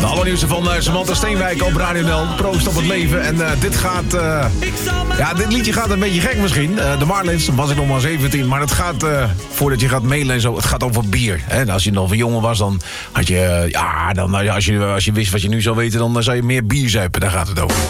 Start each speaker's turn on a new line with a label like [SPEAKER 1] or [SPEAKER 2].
[SPEAKER 1] Alle nieuws van Samantha Steenwijk op Radio NL. Proost op het leven. En dit gaat... dit liedje gaat een beetje gek misschien. De Marlins, was ik nog maar 17. Maar het gaat, voordat je gaat mailen en zo, het gaat over bier. Hè? Als je nog een jongen was, dan had je... als je wist wat je nu zou weten, dan zou je meer bier zuipen. Daar gaat het over.